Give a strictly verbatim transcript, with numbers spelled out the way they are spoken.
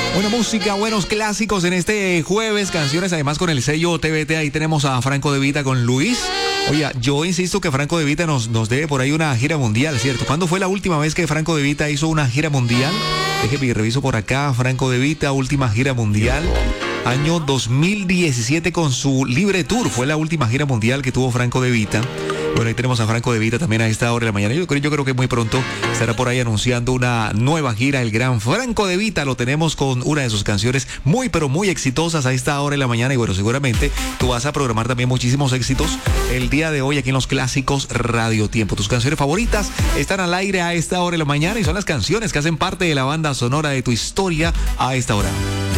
Buena música, buenos clásicos en este jueves, canciones además con el sello T V T. Ahí tenemos a Franco De Vita con Luis. Oye, yo insisto que Franco De Vita nos, nos debe por ahí una gira mundial, ¿cierto? ¿Cuándo fue la última vez que Franco De Vita hizo una gira mundial? Déjeme y reviso por acá. Franco De Vita, última gira mundial. Año dos mil diecisiete con su Libre Tour. Fue la última gira mundial que tuvo Franco De Vita. Bueno, ahí tenemos a Franco De Vita también a esta hora de la mañana. Yo creo, yo creo que muy pronto estará por ahí anunciando una nueva gira. El gran Franco De Vita lo tenemos con una de sus canciones muy, pero muy exitosas a esta hora de la mañana. Y bueno, seguramente tú vas a programar también muchísimos éxitos el día de hoy aquí en los Clásicos Radio Tiempo. Tus canciones favoritas están al aire a esta hora de la mañana y son las canciones que hacen parte de la banda sonora de tu historia a esta hora.